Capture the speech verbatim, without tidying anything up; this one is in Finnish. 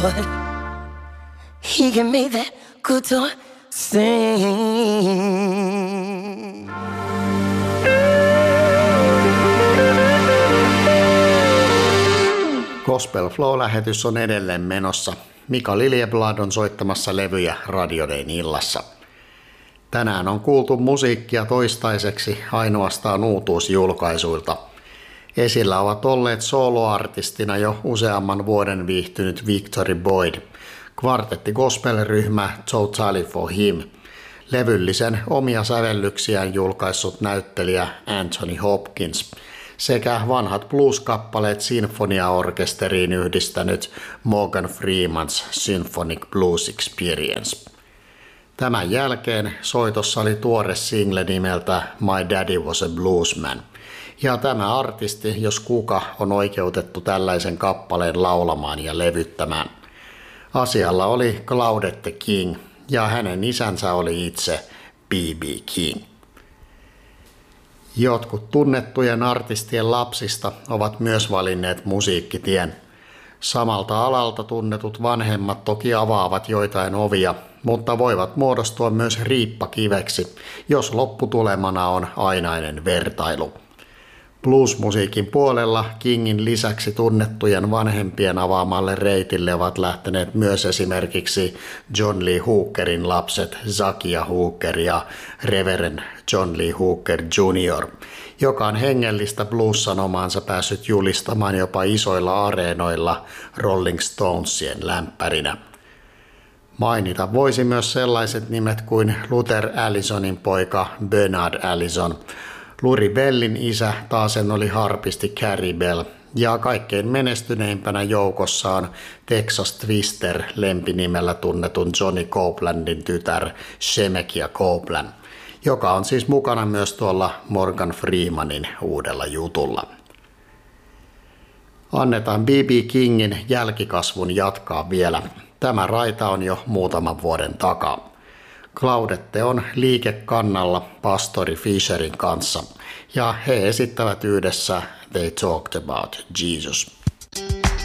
Lord. He can make that good toy sing. Gospel Flow-lähetys on edelleen menossa. Mika Liljeblad on soittamassa levyjä Radio Dayn illassa. Tänään on kuultu musiikkia toistaiseksi ainoastaan uutuusjulkaisuilta. Esillä ovat olleet soloartistina jo useamman vuoden viihtynyt Victory Boyd, kvartetti gospel-ryhmä Totally for Him, levyllisen omia sävellyksiään julkaissut näyttelijä Anthony Hopkins sekä vanhat blues-kappaleet sinfoniaorkesteriin yhdistänyt Morgan Freeman's Symphonic Blues Experience. Tämän jälkeen soitossa oli tuore single nimeltä My Daddy Was a Bluesman, ja tämä artisti, jos kuka, on oikeutettu tällaisen kappaleen laulamaan ja levyttämään. Asialla oli Claudette King, ja hänen isänsä oli itse B B King. Jotkut tunnettujen artistien lapsista ovat myös valinneet musiikkitien. Samalta alalta tunnetut vanhemmat toki avaavat joitain ovia, mutta voivat muodostua myös riippakiveksi, jos lopputulemana on ainainen vertailu. Bluesmusiikin puolella Kingin lisäksi tunnettujen vanhempien avaamalle reitille ovat lähteneet myös esimerkiksi John Lee Hookerin lapset Zakia Hooker ja Reverend John Lee Hooker junior, joka on hengellistä blues-sanomaansa päässyt julistamaan jopa isoilla areenoilla Rolling Stonesien lämpärinä. Mainita voisi myös sellaiset nimet kuin Luther Allisonin poika Bernard Allison, Luri Bellin isä taasen oli harpisti Carrie Bell, ja kaikkein menestyneimpänä joukossa on Texas Twister lempinimellä tunnetun Johnny Copelandin tytär Shemekia Copeland, joka on siis mukana myös tuolla Morgan Freemanin uudella jutulla. Annetaan B B Kingin jälkikasvun jatkaa vielä. Tämä raita on jo muutaman vuoden takaa. Claudette on liikekannalla pastori Fisherin kanssa, ja he esittävät yhdessä They Talked About Jesus.